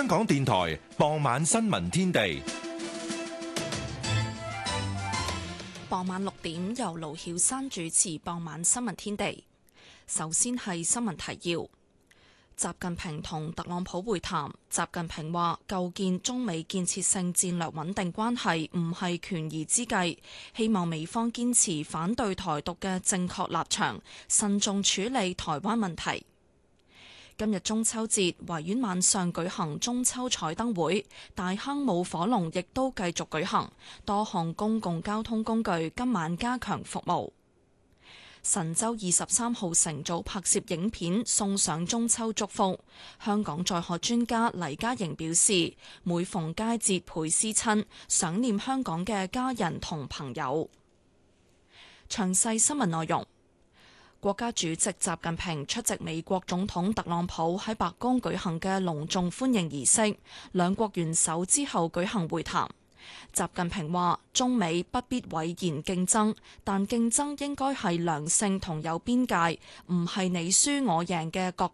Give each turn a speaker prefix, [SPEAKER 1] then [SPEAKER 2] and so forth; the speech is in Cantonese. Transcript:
[SPEAKER 1] 港電台傍晚新聞天地。
[SPEAKER 2] 傍晚6點由盧曉珊主持傍晚新聞天地。首先係新聞提要。習近平同特朗普會談，習近平話構建中美建設性戰略穩定關係唔係權宜之計，希望美方堅持反對台獨嘅正確立場，慎重處理台灣問題。今日中秋節，維園晚上舉行中秋彩燈會，大坑舞火龍亦都繼續舉行，多項公共交通工具今晚加強服務。神舟23號乘組拍攝影片送上中秋祝福。香港在學專家黎家瑩表示，每逢佳節倍思親，想念香港嘅家人同朋友。詳細新聞內容。國家主席習近平出席美國總統特朗普喺白宮舉行嘅隆重歡迎儀式，兩國元首之後舉行會談。習近平話：中美不必諱言競爭，但競爭應該係良性同有邊界，唔係你輸我贏嘅角